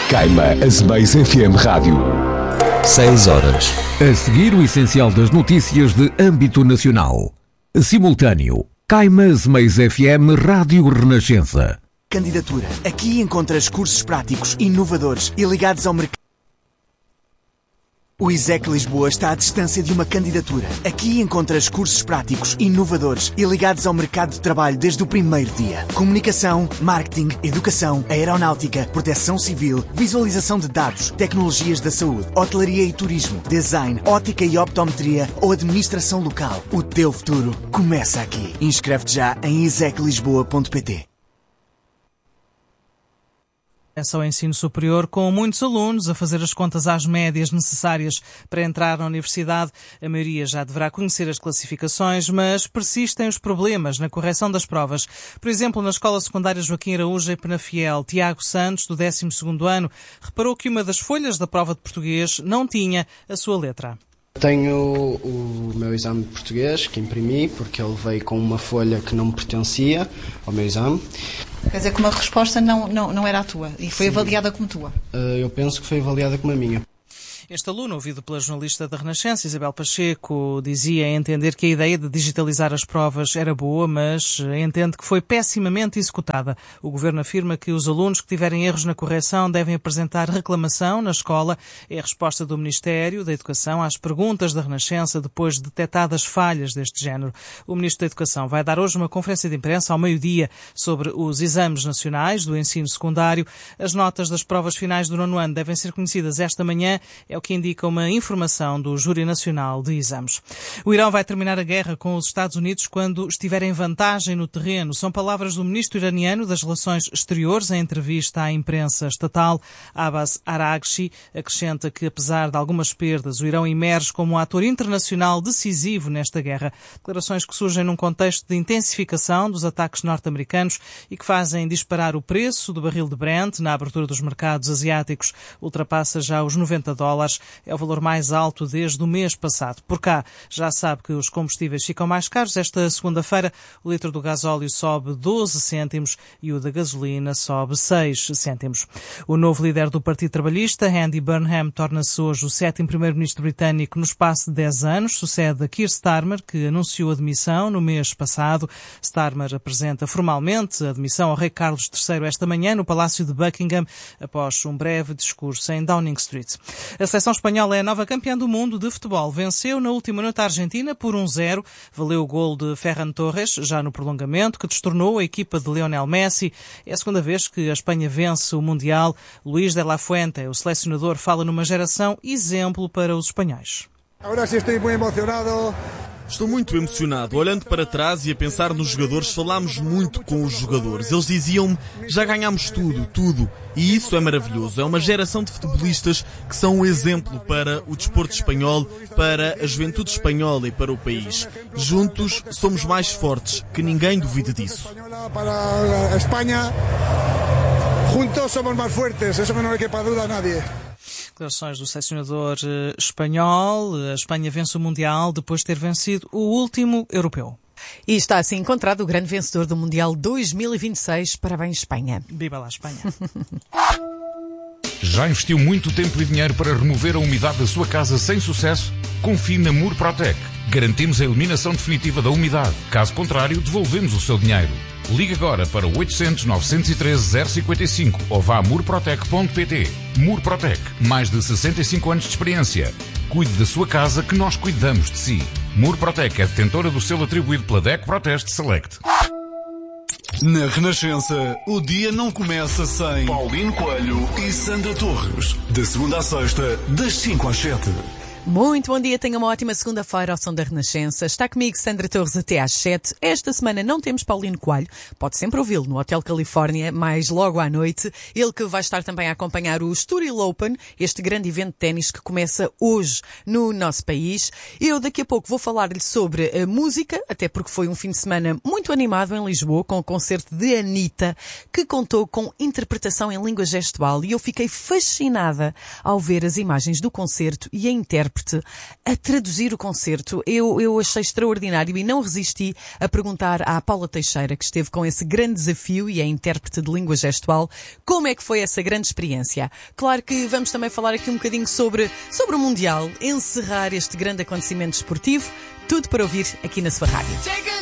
Caima Azeméis FM Rádio. 6 horas. A seguir o essencial das notícias de âmbito nacional. Simultâneo. Caima Azeméis FM Rádio Renascença. Candidatura. Aqui encontras cursos práticos, inovadores e ligados ao mercado. O ISEC Lisboa está à distância de uma candidatura. Aqui encontras cursos práticos, inovadores e ligados ao mercado de trabalho desde o primeiro dia. Comunicação, marketing, educação, aeronáutica, proteção civil, visualização de dados, tecnologias da saúde, hotelaria e turismo, design, ótica e optometria ou administração local. O teu futuro começa aqui. Inscreve-te já em iseclisboa.pt. Acesso ao ensino superior, com muitos alunos a fazer as contas às médias necessárias para entrar na universidade. A maioria já deverá conhecer as classificações, mas persistem os problemas na correção das provas. Por exemplo, na Escola Secundária Joaquim Araújo, em Penafiel, Tiago Santos, do 12º ano, reparou que uma das folhas da prova de português não tinha a sua letra. Tenho o meu exame de português que imprimi, porque ele veio com uma folha que não me pertencia ao meu exame. Quer dizer que uma resposta não era a tua e foi avaliada como tua? Eu penso que foi avaliada como a minha. Este aluno, ouvido pela jornalista da Renascença, Isabel Pacheco, dizia entender que a ideia de digitalizar as provas era boa, mas entende que foi pessimamente executada. O Governo afirma que os alunos que tiverem erros na correção devem apresentar reclamação na escola. É a resposta do Ministério da Educação às perguntas da Renascença depois de detectadas falhas deste género. O Ministro da Educação vai dar hoje uma conferência de imprensa ao meio-dia sobre os exames nacionais do ensino secundário. As notas das provas finais do 9º ano devem ser conhecidas esta manhã. É o que indica uma informação do Júri Nacional de Exames. O Irão vai terminar a guerra com os Estados Unidos quando estiver em vantagem no terreno. São palavras do ministro iraniano das Relações Exteriores em entrevista à imprensa estatal. Abbas Araghchi acrescenta que, apesar de algumas perdas, o Irão emerge como um ator internacional decisivo nesta guerra. Declarações que surgem num contexto de intensificação dos ataques norte-americanos e que fazem disparar o preço do barril de Brent na abertura dos mercados asiáticos. Ultrapassa já os $90. É o valor mais alto desde o mês passado. Por cá, já sabe que os combustíveis ficam mais caros. Esta segunda-feira, o litro do gasóleo sobe 12 cêntimos e o da gasolina sobe 6 cêntimos. O novo líder do Partido Trabalhista, Andy Burnham, torna-se hoje o 7º primeiro-ministro britânico no espaço de 10 anos. Sucede a Keir Starmer, que anunciou a demissão no mês passado. Starmer apresenta formalmente a demissão ao rei Carlos III esta manhã no Palácio de Buckingham, após um breve discurso em Downing Street. A seleção espanhola é a nova campeã do mundo de futebol. Venceu na última noite a Argentina por 1-0. Valeu o gol de Ferran Torres, já no prolongamento, que destornou a equipa de Lionel Messi. É a segunda vez que a Espanha vence o Mundial. Luís de la Fuente, o selecionador, fala numa geração exemplo para os espanhóis. Agora sim estou muito emocionado. Estou muito emocionado. Olhando para trás e a pensar nos jogadores, falámos muito com os jogadores. Eles diziam-me, já ganhámos tudo. E isso é maravilhoso. É uma geração de futebolistas que são um exemplo para o desporto espanhol, para a juventude espanhola e para o país. Juntos somos mais fortes, que ninguém duvide disso. Para a Espanha, juntos somos mais fortes, isso não é que para dúvida a nadie. Declarações do selecionador espanhol. A Espanha vence o Mundial depois de ter vencido o último europeu. E está assim encontrado o grande vencedor do Mundial 2026. Parabéns, Espanha. Viva lá, Espanha. Já investiu muito tempo e dinheiro para remover a umidade da sua casa sem sucesso? Confie na Murprotec. Garantimos a eliminação definitiva da umidade. Caso contrário, devolvemos o seu dinheiro. Ligue agora para o 800 913 055 ou vá a murprotec.pt. Murprotec, mais de 65 anos de experiência. Cuide da sua casa que nós cuidamos de si. Murprotec é detentora do selo atribuído pela DECO Proteste Select. Na Renascença, o dia não começa sem Paulino Coelho e Sandra Torres. De segunda à sexta, das 5 às 7. Muito bom dia, tenha uma ótima segunda-feira ao som da Renascença. Está comigo Sandra Torres até às 7. Esta semana não temos Paulino Coelho. Pode sempre ouvi-lo no Hotel Califórnia, mais logo à noite. Ele que vai estar também a acompanhar o Estoril Open, este grande evento de ténis que começa hoje no nosso país. Eu daqui a pouco vou falar-lhe sobre a música, até porque foi um fim de semana muito animado em Lisboa, com o concerto de Anitta, que contou com interpretação em língua gestual. E eu fiquei fascinada ao ver as imagens do concerto e a intérprete intérprete a traduzir o concerto. Eu achei extraordinário e não resisti a perguntar à Paula Teixeira, que esteve com esse grande desafio e é intérprete de língua gestual, como é que foi essa grande experiência. Claro que vamos também falar aqui um bocadinho sobre o Mundial, encerrar este grande acontecimento desportivo, tudo para ouvir aqui na sua rádio.